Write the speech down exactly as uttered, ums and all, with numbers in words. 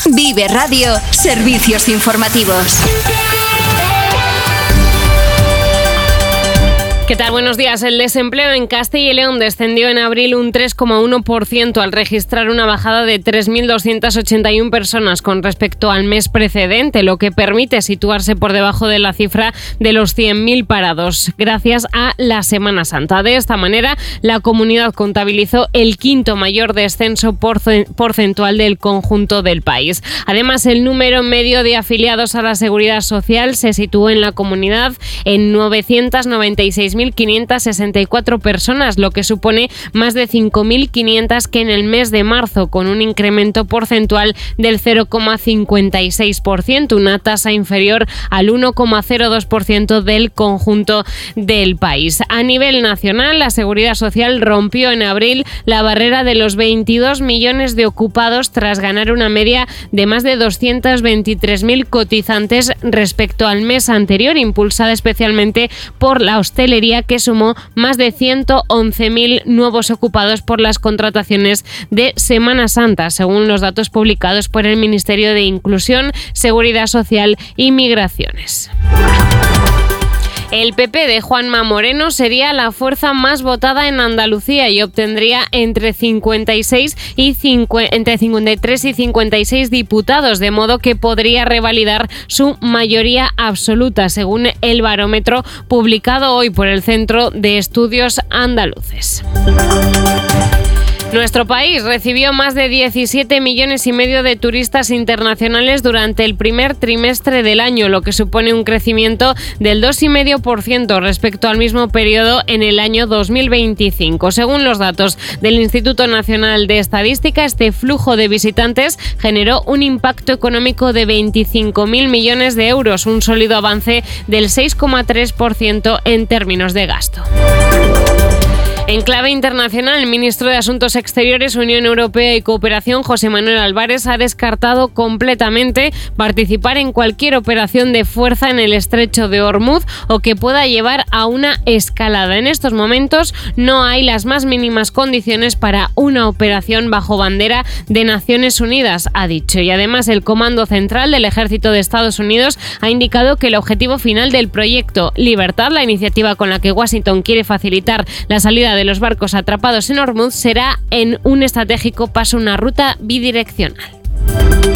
Vive Radio, servicios informativos. ¿Qué tal? Buenos días. El desempleo en Castilla y León descendió en abril un tres coma uno por ciento al registrar una bajada de tres mil doscientas ochenta y una personas con respecto al mes precedente, lo que permite situarse por debajo de la cifra de los cien mil parados, gracias a la Semana Santa. De esta manera, la comunidad contabilizó el quinto mayor descenso porcentual del conjunto del país. Además, el número medio de afiliados a la Seguridad Social se situó en la comunidad en novecientas noventa y seis mil quinientas sesenta y cuatro personas, lo que supone más de cinco mil quinientas que en el mes de marzo, con un incremento porcentual del cero coma cincuenta y seis por ciento, una tasa inferior al uno coma cero dos por ciento del conjunto del país. A nivel nacional, la Seguridad Social rompió en abril la barrera de los veintidós millones de ocupados tras ganar una media de más de doscientos veintitrés mil cotizantes respecto al mes anterior, impulsada especialmente por la hostelería, que sumó más de ciento once mil nuevos ocupados por las contrataciones de Semana Santa, según los datos publicados por el Ministerio de Inclusión, Seguridad Social y Migraciones. El P P de Juanma Moreno sería la fuerza más votada en Andalucía y obtendría entre cincuenta y seis y cincuenta, entre cincuenta y tres y cincuenta y seis diputados, de modo que podría revalidar su mayoría absoluta, según el barómetro publicado hoy por el Centro de Estudios Andaluces. Nuestro país recibió más de diecisiete millones y medio de turistas internacionales durante el primer trimestre del año, lo que supone un crecimiento del dos coma cinco por ciento respecto al mismo periodo en el año dos mil veinticinco. Según los datos del Instituto Nacional de Estadística, este flujo de visitantes generó un impacto económico de veinticinco mil millones de euros, un sólido avance del seis coma tres por ciento en términos de gasto. En clave internacional, el ministro de Asuntos Exteriores, Unión Europea y Cooperación, José Manuel Álvarez, ha descartado completamente participar en cualquier operación de fuerza en el estrecho de Hormuz o que pueda llevar a una escalada. En estos momentos no hay las más mínimas condiciones para una operación bajo bandera de Naciones Unidas, ha dicho. Y además, el Comando Central del Ejército de Estados Unidos ha indicado que el objetivo final del proyecto Libertad, la iniciativa con la que Washington quiere facilitar la salida de los barcos atrapados en Hormuz, será en un estratégico paso una ruta bidireccional.